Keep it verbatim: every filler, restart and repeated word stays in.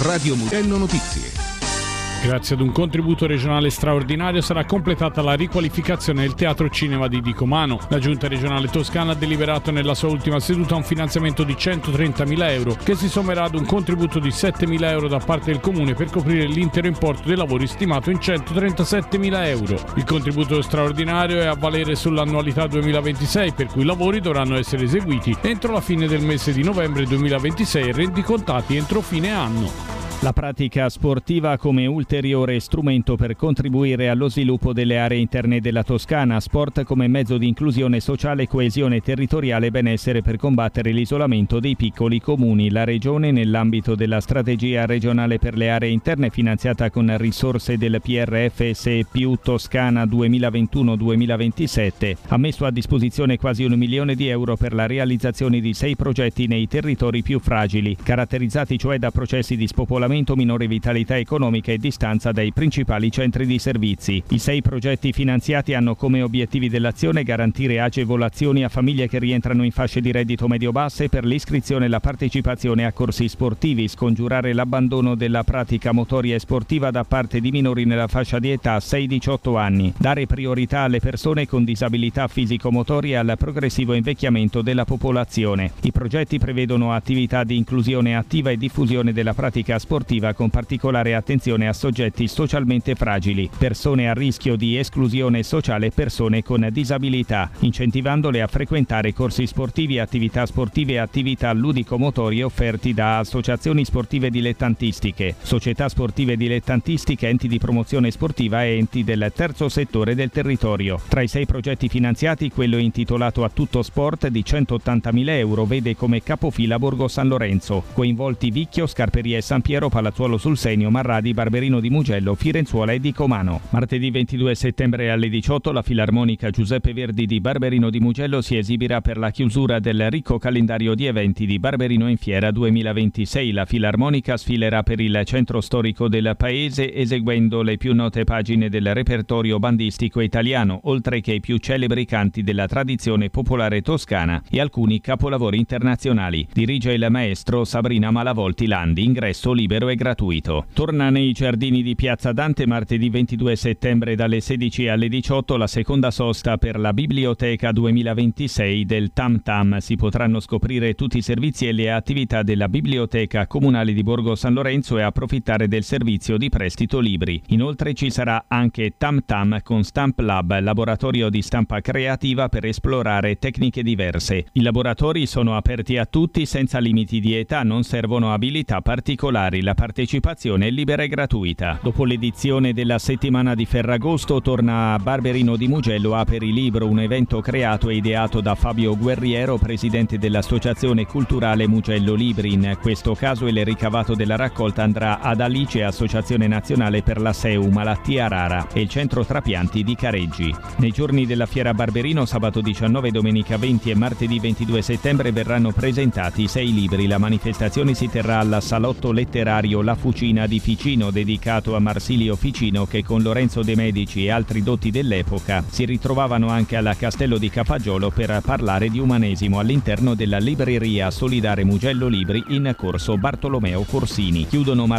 Radio Mugello Notizie. Grazie ad un contributo regionale straordinario sarà completata la riqualificazione del Teatro Cinema di Dicomano. La Giunta regionale toscana ha deliberato nella sua ultima seduta un finanziamento di centotrentamila euro che si sommerà ad un contributo di settemila euro da parte del Comune per coprire l'intero importo dei lavori stimato in centotrentasettemila euro. Il contributo straordinario è a valere sull'annualità duemilaventisei, per cui i lavori dovranno essere eseguiti entro la fine del mese di novembre duemilaventisei e rendicontati entro fine anno. La pratica sportiva come ulteriore strumento per contribuire allo sviluppo delle aree interne della Toscana, sport come mezzo di inclusione sociale, coesione territoriale e benessere per combattere l'isolamento dei piccoli comuni. La Regione, nell'ambito della strategia regionale per le aree interne finanziata con risorse del P R F S più Toscana duemilaventuno duemilaventisette, ha messo a disposizione quasi un milione di euro per la realizzazione di sei progetti nei territori più fragili, caratterizzati cioè da processi di spopolamento, minore vitalità economica e distanza dai principali centri di servizi. I sei progetti finanziati hanno come obiettivi dell'azione garantire agevolazioni a famiglie che rientrano in fasce di reddito medio-basse per l'iscrizione e la partecipazione a corsi sportivi, scongiurare l'abbandono della pratica motoria e sportiva da parte di minori nella fascia di età sei diciotto anni, dare priorità alle persone con disabilità fisico-motorie e al progressivo invecchiamento della popolazione. I progetti prevedono attività di inclusione attiva e diffusione della pratica sportiva con particolare attenzione a soggetti socialmente fragili, persone a rischio di esclusione sociale e persone con disabilità, incentivandole a frequentare corsi sportivi, attività sportive e attività ludico-motorie offerti da associazioni sportive dilettantistiche, società sportive dilettantistiche, enti di promozione sportiva e enti del terzo settore del territorio. Tra i sei progetti finanziati, quello intitolato A Tutto Sport di centottantamila euro vede come capofila Borgo San Lorenzo, coinvolti Vicchio, Scarperia e San Piero, Palazzuolo sul Senio, Marradi, Barberino di Mugello, Firenzuola e Dicomano. Martedì ventidue settembre alle diciotto la Filarmonica Giuseppe Verdi di Barberino di Mugello si esibirà per la chiusura del ricco calendario di eventi di Barberino in Fiera duemilaventisei. La Filarmonica sfilerà per il centro storico del paese eseguendo le più note pagine del repertorio bandistico italiano, oltre che i più celebri canti della tradizione popolare toscana e alcuni capolavori internazionali. Dirige il maestro Sabrina Malavolti Landi, ingresso libero e gratuito. Torna nei giardini di Piazza Dante martedì ventidue settembre dalle sedici alle diciotto la seconda sosta per la Biblioteca duemilaventisei del Tam Tam. Si potranno scoprire tutti i servizi e le attività della Biblioteca Comunale di Borgo San Lorenzo e approfittare del servizio di prestito libri. Inoltre ci sarà anche Tam Tam con Stamp Lab, laboratorio di stampa creativa per esplorare tecniche diverse. I laboratori sono aperti a tutti senza limiti di età, non servono abilità particolari. La partecipazione è libera e gratuita. Dopo l'edizione della settimana di Ferragosto torna a Barberino di Mugello Aperi Libro, un evento creato e ideato da Fabio Guerriero, presidente dell'Associazione Culturale Mugello Libri. In questo caso il ricavato della raccolta andrà ad Alice, Associazione Nazionale per la S E U Malattia Rara, e il Centro Trapianti di Careggi. Nei giorni della Fiera Barberino, sabato diciannove, domenica venti e martedì ventidue settembre verranno presentati sei libri. La manifestazione si terrà alla Salotto Letterario La Fucina di Ficino, dedicato a Marsilio Ficino, che con Lorenzo De Medici e altri dotti dell'epoca si ritrovavano anche alla Castello di Cafagiolo per parlare di umanesimo all'interno della libreria solidare Mugello Libri in corso Bartolomeo Corsini. Chiudono